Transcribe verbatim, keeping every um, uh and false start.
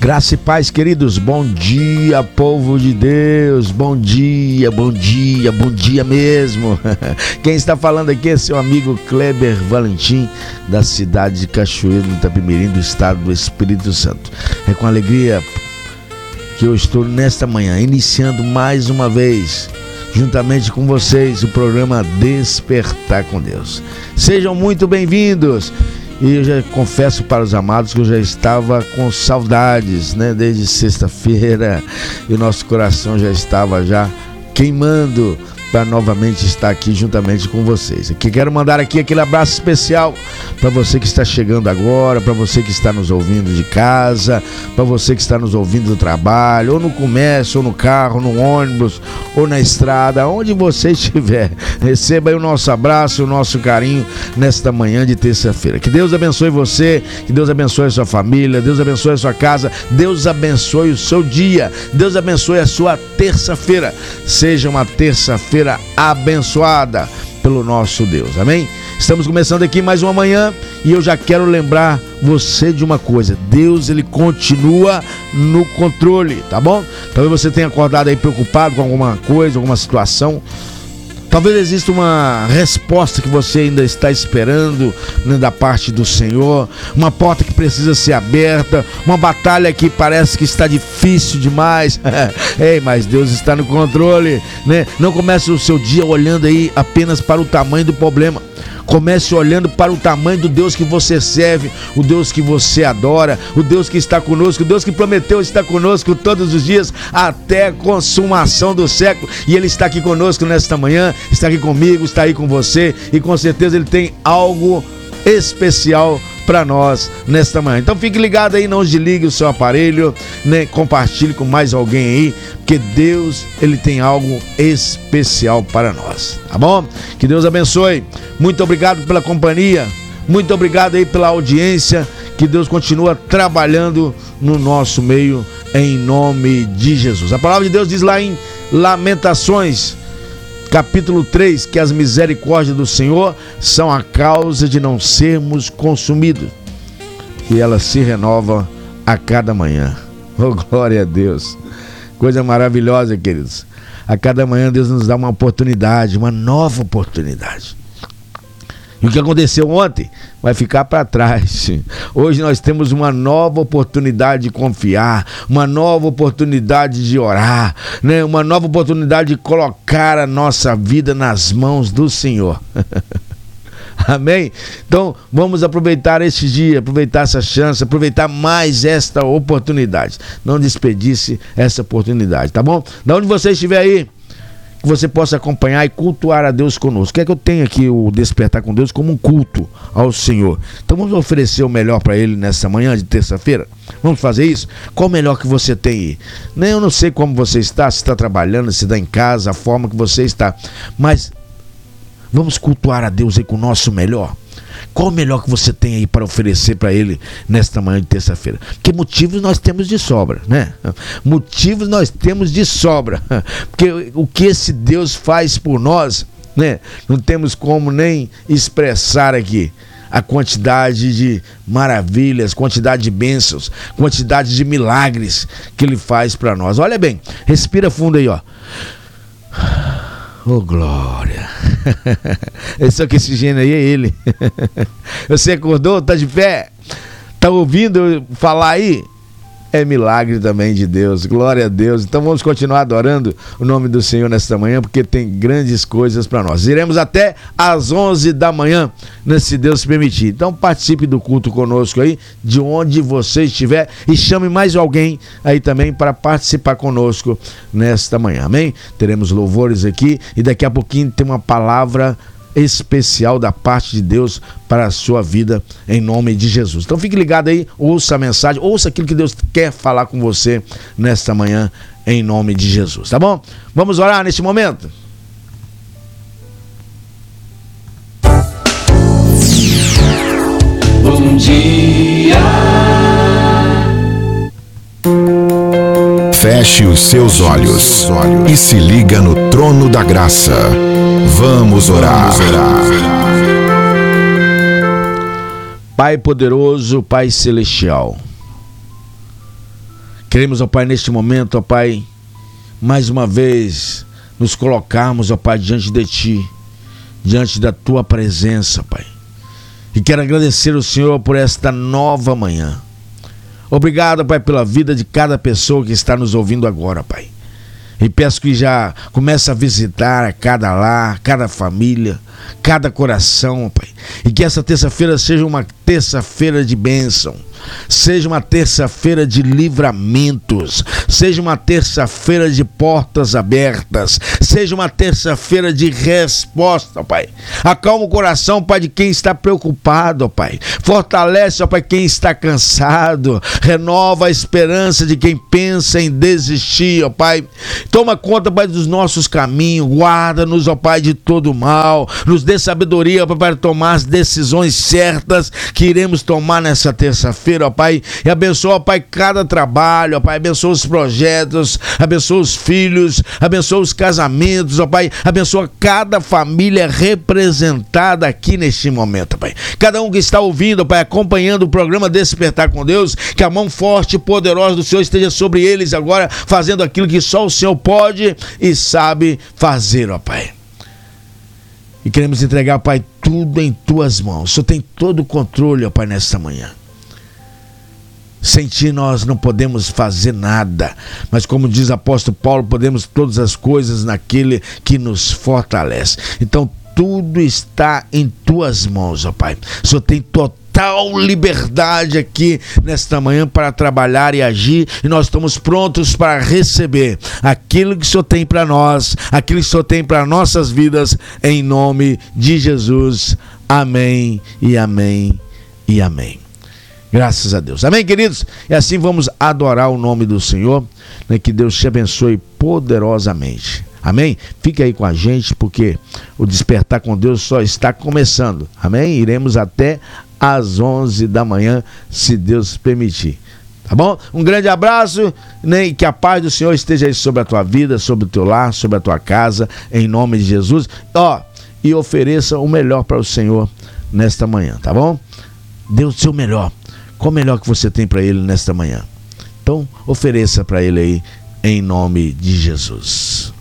Graça e paz, queridos, bom dia, povo de Deus, bom dia, bom dia, bom dia mesmo. Quem está falando aqui é seu amigo Kleber Valentim, da cidade de Cachoeiro, no Itapemirim, do estado do Espírito Santo. É com alegria que eu estou nesta manhã, iniciando mais uma vez, juntamente com vocês, o programa Despertar com Deus. Sejam muito bem-vindos. E eu já confesso para os amados que eu já estava com saudades, né? Desde sexta-feira, e o nosso coração já estava já queimando para novamente estar aqui juntamente com vocês. Aqui quero mandar aqui aquele abraço especial para você que está chegando agora, para você que está nos ouvindo de casa, para você que está nos ouvindo do trabalho, ou no comércio, ou no carro, no ônibus, ou na estrada, onde você estiver. Receba aí o nosso abraço, o nosso carinho nesta manhã de terça-feira. Que Deus abençoe você, que Deus abençoe a sua família, Deus abençoe a sua casa, Deus abençoe o seu dia, Deus abençoe a sua terça-feira. Seja uma terça-feira abençoada pelo nosso Deus, amém? Estamos começando aqui mais uma manhã e eu já quero lembrar você de uma coisa: Deus, ele continua no controle, tá bom? Talvez você tenha acordado aí preocupado com alguma coisa, alguma situação. Talvez exista uma resposta que você ainda está esperando, né, da parte do Senhor, uma porta que precisa ser aberta, uma batalha que parece que está difícil demais. Ei, mas Deus está no controle, né? Não comece o seu dia olhando aí apenas para o tamanho do problema. Comece olhando para o tamanho do Deus que você serve, o Deus que você adora, o Deus que está conosco, o Deus que prometeu estar conosco todos os dias até a consumação do século. E Ele está aqui conosco nesta manhã, está aqui comigo, está aí com você, e com certeza Ele tem algo especial para nós nesta manhã. Então fique ligado aí, não desligue o seu aparelho, né? Compartilhe com mais alguém aí, porque Deus, ele tem algo especial para nós, tá bom? Que Deus abençoe. Muito obrigado pela companhia, muito obrigado aí pela audiência, que Deus continua trabalhando no nosso meio, em nome de Jesus. A palavra de Deus diz lá em Lamentações, capítulo três, que as misericórdias do Senhor são a causa de não sermos consumidos, e ela se renova a cada manhã. Oh, glória a Deus! Coisa maravilhosa, queridos. A cada manhã Deus nos dá uma oportunidade, uma nova oportunidade. E o que aconteceu ontem vai ficar para trás. Hoje nós temos uma nova oportunidade de confiar, uma nova oportunidade de orar, né? Uma nova oportunidade de colocar a nossa vida nas mãos do Senhor. Amém? Então vamos aproveitar este dia, aproveitar essa chance, aproveitar mais esta oportunidade. Não desperdice essa oportunidade, tá bom? Da onde você estiver aí, que você possa acompanhar e cultuar a Deus conosco. Quer que eu tenha aqui o Despertar com Deus como um culto ao Senhor. Então vamos oferecer o melhor para Ele nessa manhã de terça-feira. Vamos fazer isso? Qual o melhor que você tem aí? Nem eu não sei como você está, se está trabalhando, se está em casa, a forma que você está. Mas vamos cultuar a Deus aí com o nosso melhor. Qual o melhor que você tem aí para oferecer para Ele nesta manhã de terça-feira? Porque motivos nós temos de sobra, né? Motivos nós temos de sobra. Porque o que esse Deus faz por nós, né? Não temos como nem expressar aqui a quantidade de maravilhas, quantidade de bênçãos, quantidade de milagres que Ele faz para nós. Olha bem, respira fundo aí, ó. Oh, glória! Esse oxigênio aí é Ele. Você acordou? Tá de pé? Tá ouvindo eu falar aí? É milagre também de Deus. Glória a Deus. Então vamos continuar adorando o nome do Senhor nesta manhã, porque tem grandes coisas para nós. Iremos até às onze da manhã, né, se Deus permitir. Então participe do culto conosco aí, de onde você estiver, e chame mais alguém aí também para participar conosco nesta manhã. Amém? Teremos louvores aqui e daqui a pouquinho tem uma palavra especial da parte de Deus para a sua vida, em nome de Jesus. Então fique ligado aí, ouça a mensagem, ouça aquilo que Deus quer falar com você nesta manhã, em nome de Jesus, tá bom? Vamos orar neste momento? Bom dia. Feche os seus olhos e se liga no trono da graça. Vamos orar. Pai poderoso, Pai celestial, Queremos, ó Pai, neste momento, ó Pai, mais uma vez nos colocarmos, ó Pai, diante de Ti, diante da Tua presença, Pai. E quero agradecer ao Senhor por esta nova manhã. Obrigado, Pai, pela vida de cada pessoa que está nos ouvindo agora, Pai. E peço que já comece a visitar a cada lar, cada família, cada coração, Pai. E que essa terça-feira seja uma terça-feira de bênção, seja uma terça-feira de livramentos, seja uma terça-feira de portas abertas, seja uma terça-feira de resposta, Pai. Acalma o coração, Pai, de quem está preocupado, ó Pai. Fortalece, ó Pai, quem está cansado. Renova a esperança de quem pensa em desistir, ó Pai. Toma conta, Pai, dos nossos caminhos. Guarda-nos, ó Pai, de todo mal. Nos dê sabedoria, Pai, para tomar as decisões certas que iremos tomar nessa terça-feira, ó Pai. E abençoa, ó Pai, cada trabalho, ó Pai. Abençoa os projetos, abençoa os filhos, abençoa os casamentos, ó Pai. Abençoa cada família representada aqui neste momento, ó Pai. Cada um que está ouvindo, ó Pai, acompanhando o programa Despertar com Deus, que a mão forte e poderosa do Senhor esteja sobre eles agora, fazendo aquilo que só o Senhor pode e sabe fazer, ó Pai. E queremos entregar, Pai, tudo em Tuas mãos. O Senhor tem todo o controle, ó Pai, nesta manhã. Sem Ti nós não podemos fazer nada, mas como diz o apóstolo Paulo, podemos todas as coisas naquele que nos fortalece. Então tudo está em Tuas mãos, ó Pai. O Senhor tem total liberdade aqui nesta manhã para trabalhar e agir, e nós estamos prontos para receber aquilo que o Senhor tem para nós, aquilo que o Senhor tem para nossas vidas, em nome de Jesus. Amém e amém e amém. Graças a Deus. Amém, queridos? E assim vamos adorar o nome do Senhor, né? Que Deus te abençoe poderosamente. Amém? Fica aí com a gente, porque o Despertar com Deus só está começando. Amém? Iremos até às onze da manhã, se Deus permitir. Tá bom? Um grande abraço, né? E que a paz do Senhor esteja aí sobre a tua vida, sobre o teu lar, sobre a tua casa, em nome de Jesus. Ó, e ofereça o melhor para o Senhor nesta manhã, tá bom? Dê o seu melhor. Qual o melhor que você tem para Ele nesta manhã? Então, ofereça para Ele aí, em nome de Jesus.